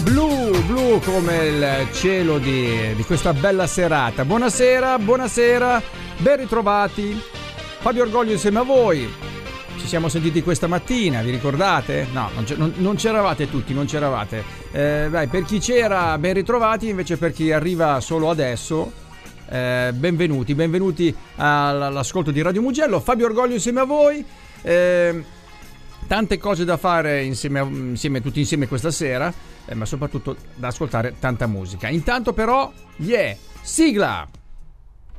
Blu come il cielo di questa bella serata. Buonasera, ben ritrovati. Fabio Orgoglio insieme a voi. Ci siamo sentiti questa mattina, vi ricordate? No, non c'eravate tutti, non c'eravate. Per chi c'era, ben ritrovati, invece per chi arriva solo adesso, benvenuti all'ascolto di Radio Mugello. Fabio Orgoglio insieme a voi. Tante cose da fare insieme tutti insieme questa sera, ma soprattutto da ascoltare tanta musica. Intanto però, sigla!